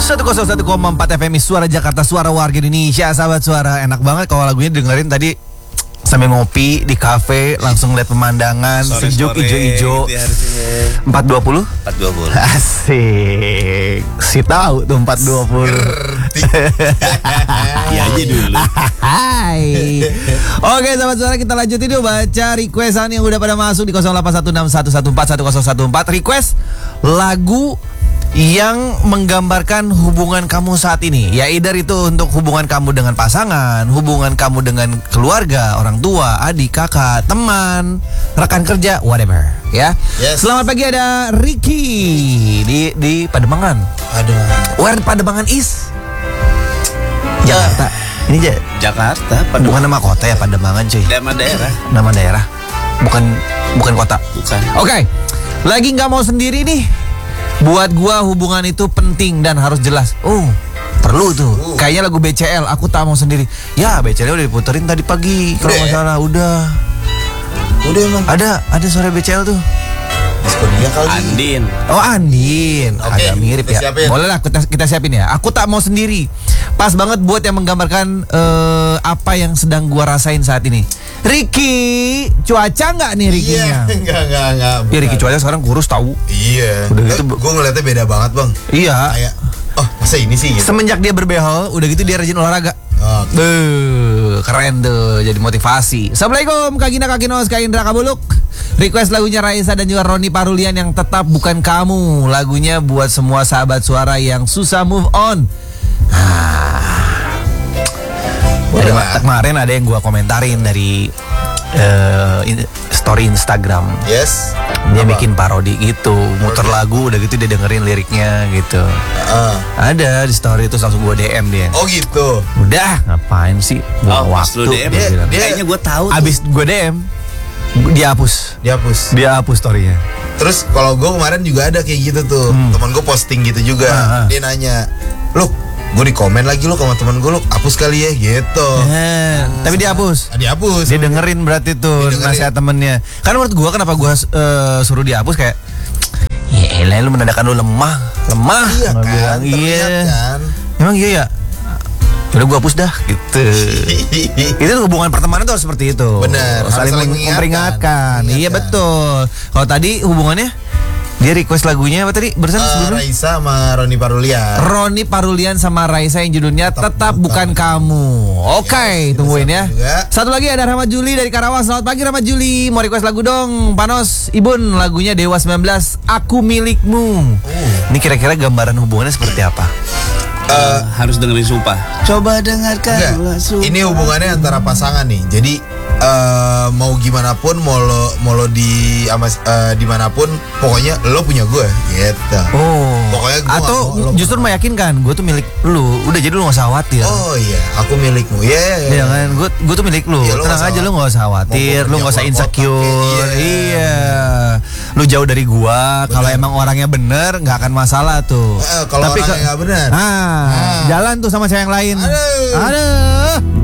101,4 FM Suara Jakarta, suara warga Indonesia. Sahabat Suara, enak banget kalau lagunya dengerin tadi sambil ngopi di kafe, langsung lihat pemandangan sejuk ijo-ijo. 420? 420. Asik. Si tahu tuh 420. Iya aja dulu. Hai. Oke, sahabat Suara, kita lanjutin yuk baca requestan yang udah pada masuk di 081611410114. Request lagu yang menggambarkan hubungan kamu saat ini. Ya either itu untuk hubungan kamu dengan pasangan, hubungan kamu dengan keluarga, orang tua, adik, kakak, teman, rekan kerja, whatever. Ya. Yes. Selamat pagi, ada Ricky di Pademangan. Where Pademangan is? Jakarta. Ini Jakarta, bukan nama kota ya, Pademangan cuy. Nama daerah. Nama daerah. Bukan kota. Bukan. Oke. Lagi nggak mau sendiri nih. Buat gua hubungan itu penting dan harus jelas. Perlu tuh. Kayaknya lagu BCL, aku tak mau sendiri. Ya, BCL udah diputerin tadi pagi. Kalau nggak salah, udah emang. Ada suara BCL tuh. Dia kali. Andin. Oh, Andin. Oke, agak mirip ya. siapin. Boleh lah kita siapin ya. Aku tak mau sendiri. Pas banget buat yang menggambarkan apa yang sedang gua rasain saat ini. Ricky, cuaca nggak nih Ricky-nya? Iya, enggak. Ya Ricky cuaca sekarang kurus tahu. Iya. Udah gitu, gue ngeliatnya beda banget, Bang. Iya. Kayak, masa ini sih gitu. Semenjak dia berbehel, udah gitu dia rajin olahraga. Keren tuh, jadi motivasi. Assalamualaikum Kak Gina, Kak Kinos, Kak Indra, Kak Buluk. Request lagunya Raisa dan juga Roni Parulian yang Tetap Bukan Kamu. Lagunya buat semua sahabat Suara yang susah move on. Kemarin ada yang gua komentarin dari story Instagram. Yes. Dia bikin parodi gitu, muter lagu, udah gitu dia dengerin liriknya gitu. Ada di story itu, langsung gua DM dia. Oh gitu. Udah, ngapain sih? Buang waktu. DM, dia kayaknya gue tahu. Abis gue DM, dia hapus storynya. Terus kalau gue kemarin juga ada kayak gitu tuh. Teman gue posting gitu juga. Dia nanya, "Loh, gue di komen lagi lo sama teman gue, lo hapus kali ya," gitu. Tapi dia hapus. Dihapus. Dia dengerin berarti tuh nasihat temennya. Karena menurut gue kenapa gue suruh dihapus kayak, ya elah lu menandakan lu lemah. Iya kan, bilang, iya kan. Emang iya ya. Udah gue hapus dah gitu. Itu hubungan pertemanan tuh harus seperti itu. Benar. Saling memperingatkan. Iya betul. Kalau tadi hubungannya, dia request lagunya apa tadi? Sebelumnya Raisa sama Roni Parulian. Roni Parulian sama Raisa yang judulnya Tetap Bukan Kamu. Oke, tungguin ya. Satu lagi ada Rahmat Juli dari Karawang. Selamat pagi Rahmat Juli. Mau request lagu dong, Panos Ibun. Lagunya Dewa 19, Aku Milikmu. Ini kira-kira gambaran hubungannya seperti apa? Harus dengerin sumpah. Coba dengarkan. Ini hubungannya antara pasangan nih. Jadi mau gimana pun, mau lo di dimanapun, pokoknya lo punya gue, gitu. Pokoknya gue atau justru meyakinkan gue tuh milik lu. Udah, jadi lu nggak usah khawatir. Oh iya, aku milikmu. Iya kan, gue tuh milik lu. Ya, tenang aja, lu nggak usah khawatir, lu nggak usah insecure. Iya. Lu jauh dari gua. Kalau emang orangnya bener, nggak akan masalah tuh. Kalau orangnya nggak bener, jalan tuh sama cewek yang lain. Aduh.